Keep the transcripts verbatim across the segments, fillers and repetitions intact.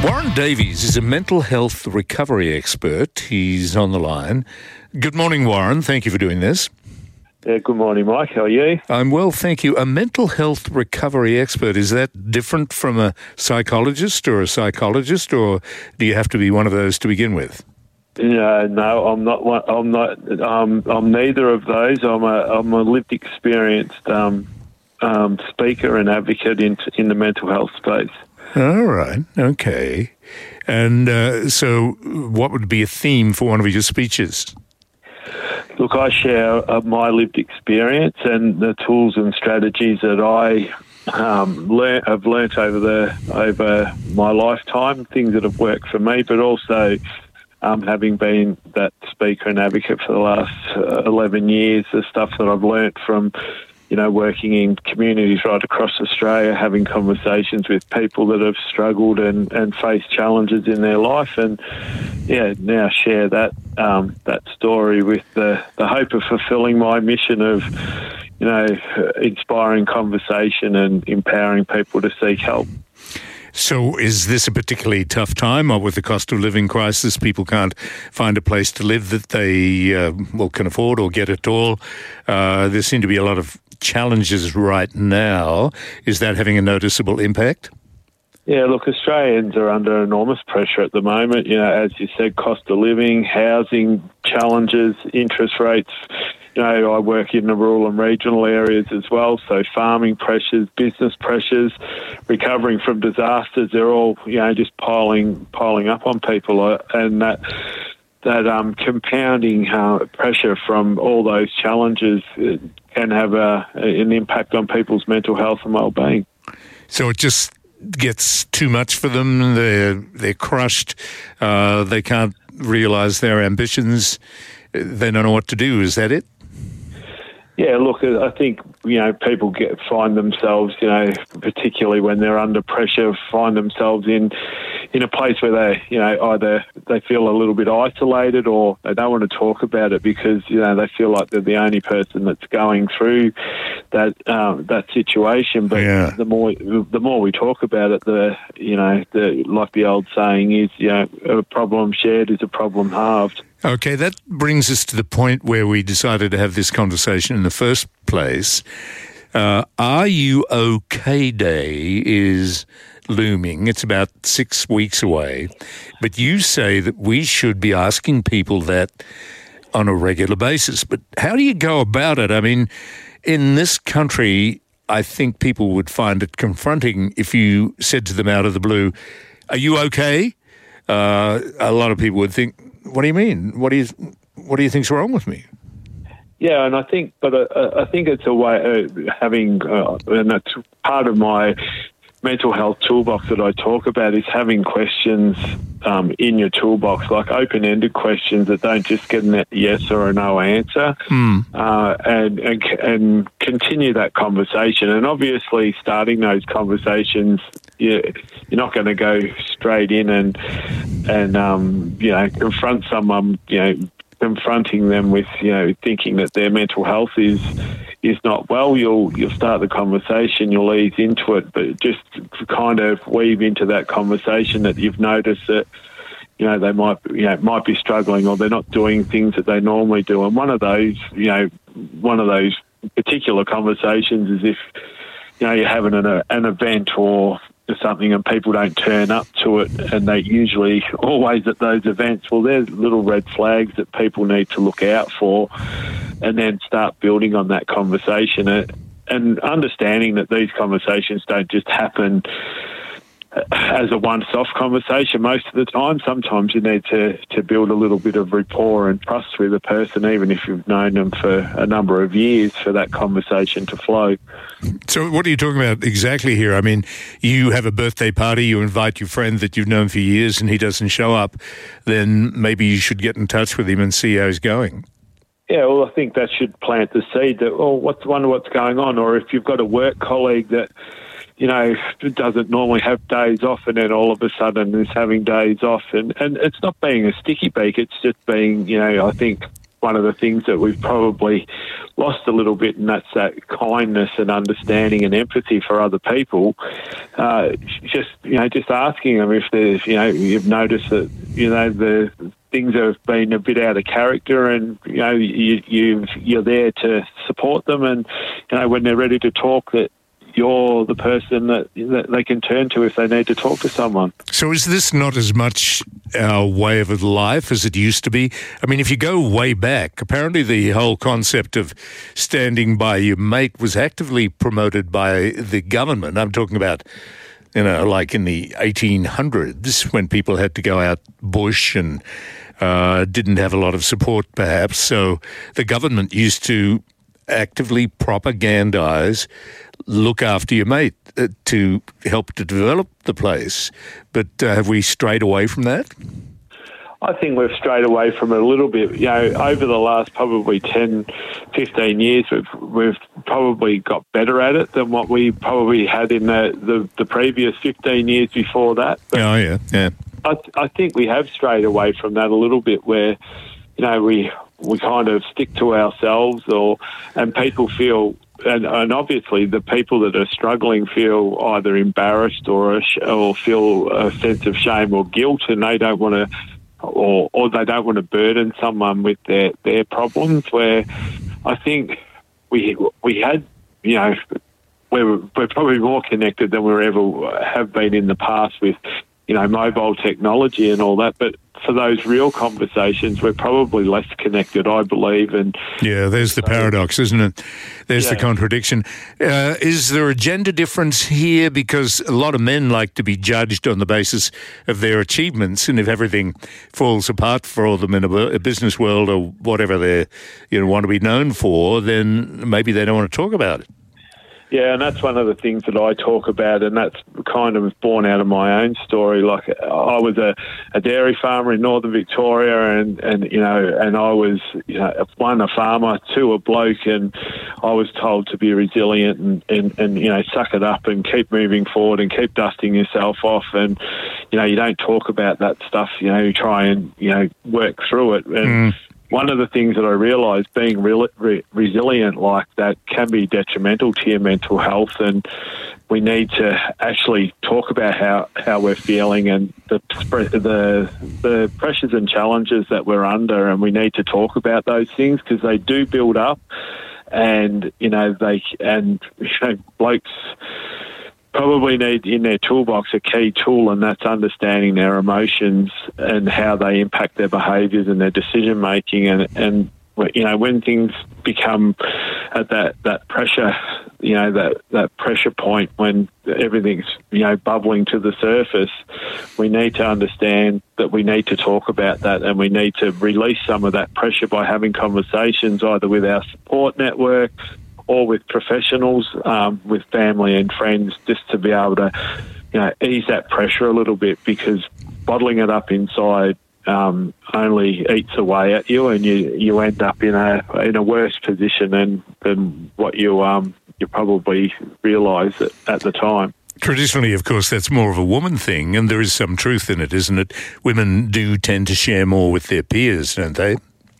Warren Davies is a mental health recovery expert. He's on the line. Good morning, Warren. Thank you for doing this. Yeah, good morning, Mike. How are you? I'm well, thank you. A mental health recovery expert, is that different from a psychologist or a psychologist, or do you have to be one of those to begin with? No, no, I'm not. One, I'm not. Um, I'm neither of those. I'm a. I'm a lived, experienced um, um, speaker and advocate in in the mental health space. All right. Okay. And uh, so, what would be a theme for one of your speeches? Look, I share uh, my lived experience and the tools and strategies that I um, learn, have learnt over the over my lifetime. Things that have worked for me, but also um, having been that speaker and advocate for the last uh, eleven years, the stuff that I've learnt from, you know, working in communities right across Australia, having conversations with people that have struggled and, and faced challenges in their life, and yeah, now share that um, that story with the, the hope of fulfilling my mission of, you know, inspiring conversation and empowering people to seek help. So is this a particularly tough time, or with the cost of living crisis, people can't find a place to live that they uh, well can afford or get at all? Uh, there seem to be a lot of challenges right now. Is that having a noticeable impact? Yeah, look, Australians are under enormous pressure at the moment. You know, as you said, cost of living, housing challenges, interest rates. You know, I work in the rural and regional areas as well, so farming pressures, business pressures, recovering from disasters, they're all, you know, just piling piling up on people. And that that um, compounding uh, pressure from all those challenges can have a, an impact on people's mental health and well-being. So it just gets too much for them, they're, they're crushed, uh, they can't realise their ambitions, they don't know what to do, is that it? Yeah, look, I think, you know, people get find themselves, you know, particularly when they're under pressure, find themselves in in a place where they, you know, either they feel a little bit isolated or they don't want to talk about it because, you know, they feel like they're the only person that's going through that um, that situation. But yeah. the more the more we talk about it, the, you know, the like the old saying is, you know, a problem shared is a problem halved. Okay, that brings us to the point where we decided to have this conversation in the first place. Uh, Are You OK Day is looming. It's about six weeks away. But you say that we should be asking people that on a regular basis. But how do you go about it? I mean, in this country, I think people would find it confronting if you said to them out of the blue, "Are you okay?" Uh, a lot of people would think, "What do you mean? What do you what do you think's wrong with me?" Yeah, and I think, but uh, I think it's a way of having, uh, and that's part of my mental health toolbox that I talk about is having questions um, in your toolbox, like open-ended questions that don't just get a yes or a no answer, mm. uh, and, and and continue that conversation. And obviously, starting those conversations, you, you're not going to go straight in and and um, you know confront someone, you know. confronting them with, you know, thinking that their mental health is is not well. You'll you'll start the conversation, you'll ease into it, but just kind of weave into that conversation that you've noticed that, you know, they might you know might be struggling or they're not doing things that they normally do. And one of those, you know, one of those particular conversations is if, you know, you're having an an event or something and people don't turn up to it, and they usually always at those events, well, there's little red flags that people need to look out for, and then start building on that conversation and, and understanding that these conversations don't just happen as a one-off conversation most of the time. Sometimes you need to, to build a little bit of rapport and trust with a person, even if you've known them for a number of years, for that conversation to flow. So what are you talking about exactly here? I mean, you have a birthday party, you invite your friend that you've known for years and he doesn't show up, then maybe you should get in touch with him and see how he's going. Yeah, well, I think that should plant the seed that, oh, what's, wonder what's going on. Or if you've got a work colleague that, you know, doesn't normally have days off and then all of a sudden is having days off. And, and it's not being a sticky beak, it's just being, you know, I think one of the things that we've probably lost a little bit, and that's that kindness and understanding and empathy for other people. Uh, just you know, just asking them if there's you know you've noticed that you know the things have been a bit out of character, and you know you you've, you're there to support them, and you know when they're ready to talk, that you're the person that, that they can turn to if they need to talk to someone. So is this not as much our way of life as it used to be? I mean, if you go way back, apparently the whole concept of standing by your mate was actively promoted by the government. I'm talking about, you know, like in the eighteen hundreds when people had to go out bush and uh, didn't have a lot of support perhaps. So the government used to actively propagandize look after your mate uh, to help to develop the place. But uh, have we strayed away from that? I think we've strayed away from it a little bit. You know, over the last probably ten, fifteen years, we've we've probably got better at it than what we probably had in the, the, the previous fifteen years before that. But oh, yeah, yeah. I, I think we have strayed away from that a little bit where, you know, we we kind of stick to ourselves or and people feel... And, and obviously, the people that are struggling feel either embarrassed or a sh- or feel a sense of shame or guilt, and they don't want to, or or they don't want to burden someone with their, their problems. Where I think we we had, you know, we're we're probably more connected than we ever have been in the past with, you know, mobile technology and all that, but for those real conversations, we're probably less connected, I believe. And yeah, there's the paradox, isn't it? There's yeah. the contradiction. Uh, is there a gender difference here? Because a lot of men like to be judged on the basis of their achievements, and if everything falls apart for them in a, a business world or whatever they you know want to be known for, then maybe they don't want to talk about it. Yeah, and that's one of the things that I talk about, and that's kind of born out of my own story. Like, I was a, a dairy farmer in northern Victoria, and, and you know, and I was, you know, one, a farmer, two, a bloke, and I was told to be resilient and, and, and you know, suck it up and keep moving forward and keep dusting yourself off. And, you know, you don't talk about that stuff, you know, you try and, you know, work through it. And mm. one of the things that I realised, being re- re- resilient like that can be detrimental to your mental health, and we need to actually talk about how, how we're feeling and the, the the pressures and challenges that we're under, and we need to talk about those things because they do build up, and you know they and you know blokes probably need in their toolbox a key tool, and that's understanding their emotions and how they impact their behaviours and their decision making. And, and you know, when things become at that, that pressure, you know, that, that pressure point when everything's, you know, bubbling to the surface, we need to understand that we need to talk about that, and we need to release some of that pressure by having conversations either with our support network or with professionals, um, with family and friends, just to be able to, you know, ease that pressure a little bit, because bottling it up inside um, only eats away at you, and you, you end up in a in a worse position than than what you um you probably realised at, at the time. Traditionally, of course, that's more of a woman thing, and there is some truth in it, isn't it? Women do tend to share more with their peers, don't they?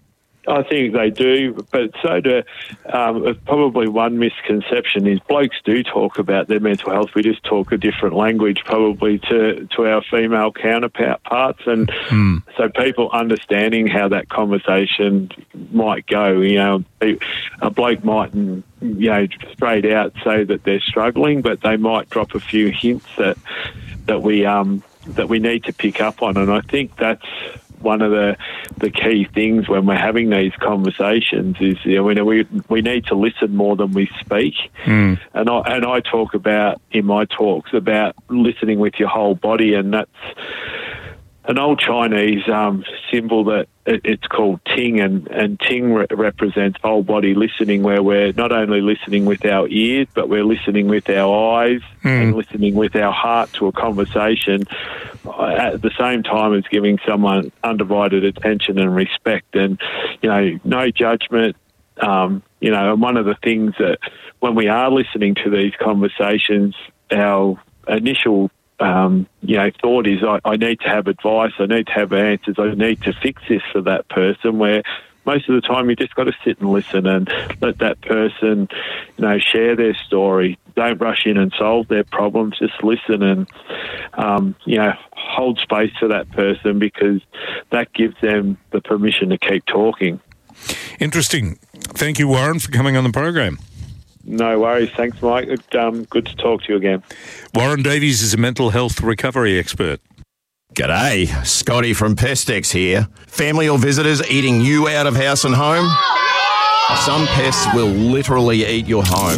I think they do, but so do um, probably one misconception is blokes do talk about their mental health. We just talk a different language probably to, to our female counterparts, and mm. so people understanding how that conversation might go. You know, a bloke mightn't, you know, straight out say that they're struggling, but they might drop a few hints that that we um that we need to pick up on, and I think that's one of the the key things when we're having these conversations is, you know, we we need to listen more than we speak. Mm. And I and I talk about in my talks about listening with your whole body, and that's an old Chinese um, symbol that it, it's called Ting, and, and Ting re- represents whole body listening, where we're not only listening with our ears, but we're listening with our eyes mm. and listening with our heart to a conversation at the same time as giving someone undivided attention and respect, and, you know, no judgment. Um, you know, and one of the things that when we are listening to these conversations, our initial Um, you know, thought is I, I need to have advice, I need to have answers, I need to fix this for that person, where most of the time you just got to sit and listen and let that person, you know, share their story. Don't rush in and solve their problems. Just listen and, um, you know, hold space for that person, because that gives them the permission to keep talking. Interesting. Thank you, Warren, for coming on the program. No worries. Thanks, Mike. Um, good to talk to you again. Warren Davies is a mental health recovery expert. G'day, Scotty from Pestex here. Family or visitors eating you out of house and home? Some pests will literally eat your home.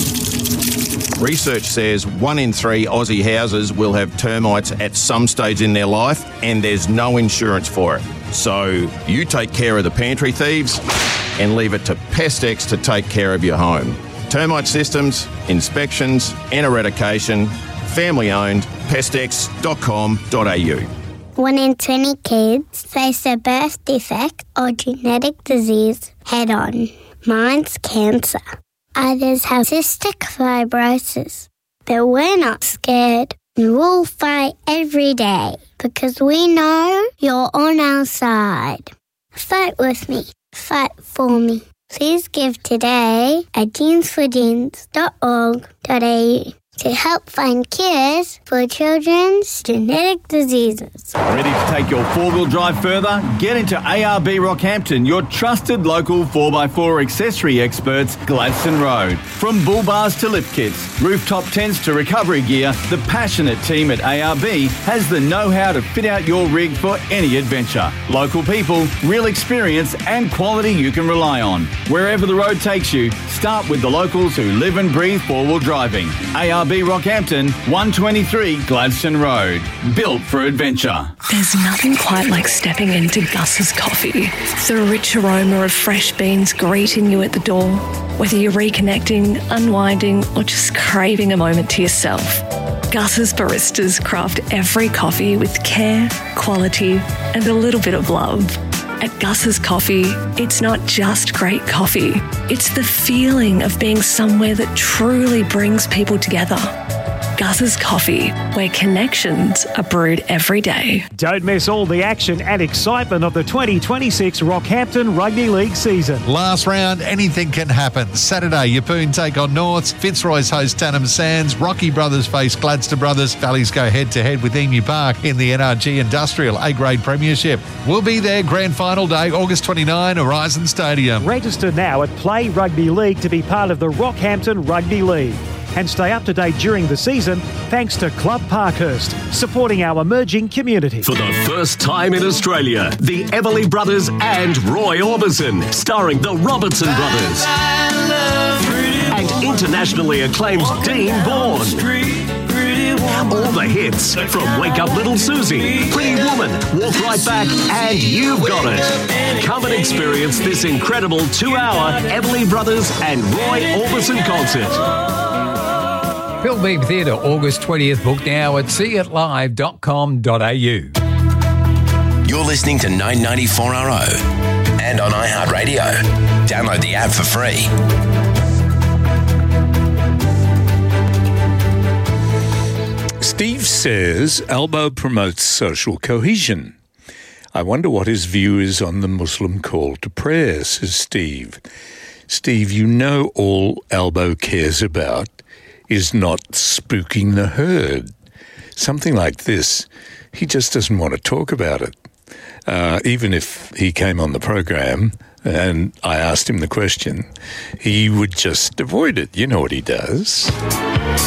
Research says one in three Aussie houses will have termites at some stage in their life, and there's no insurance for it. So you take care of the pantry thieves and leave it to Pestex to take care of your home. Termite systems, inspections and eradication. Family owned, pestex dot com dot a u. One in twenty kids face a birth defect or genetic disease head-on. Mine's cancer. Others have cystic fibrosis. But we're not scared. We'll fight every day because we know you're on our side. Fight with me. Fight for me. Please give today at genes for genes dot org dot a u to help find cures for children's genetic diseases. Ready to take your four-wheel drive further? Get into A R B Rockhampton, your trusted local four by four accessory experts, Gladstone Road. From bull bars to lift kits, rooftop tents to recovery gear, the passionate team at A R B has the know-how to fit out your rig for any adventure. Local people, real experience and quality you can rely on. Wherever the road takes you, start with the locals who live and breathe four-wheel driving. A R B Rockhampton, one twenty-three Gladstone Road. Built for adventure. There's nothing quite like stepping into Gus's Coffee. The rich aroma of fresh beans greeting you at the door. Whether you're reconnecting, unwinding, or just craving a moment to yourself, Gus's baristas craft every coffee with care, quality, and a little bit of love. At Gus's Coffee, it's not just great coffee. It's the feeling of being somewhere that truly brings people together. Gus's Coffee, where connections are brewed every day. Don't miss all the action and excitement of the twenty twenty-six Rockhampton Rugby League season. Last round, anything can happen. Saturday, Yeppoon take on Norths, Fitzroy's host Tannum Sands, Rocky Brothers face Gladstone Brothers, Valleys go head-to-head with Emu Park in the N R G Industrial A-Grade Premiership. We'll be there grand final day, August twenty-ninth, Horizon Stadium. Register now at Play Rugby League to be part of the Rockhampton Rugby League. And stay up to date during the season thanks to Club Parkhurst, supporting our emerging community. For the first time in Australia, the Everly Brothers and Roy Orbison, starring the Robertson Brothers. And internationally acclaimed Dean Bourne. All the hits from Wake Up Little Susie, Pretty Woman, Walk Right Back, and You've Got It. Come and experience this incredible two-hour Everly Brothers and Roy Orbison concert. Pilbeam Theatre, August twentieth. Book now at see it live dot com dot a u. You're listening to nine ninety-four R O and on iHeartRadio. Download the app for free. Steve says Albo promotes social cohesion. I wonder what his view is on the Muslim call to prayer, says Steve. Steve, you know all Albo cares about is not spooking the herd. Something like this, he just doesn't want to talk about it. Uh, even if he came on the program and I asked him the question, he would just avoid it. You know what he does.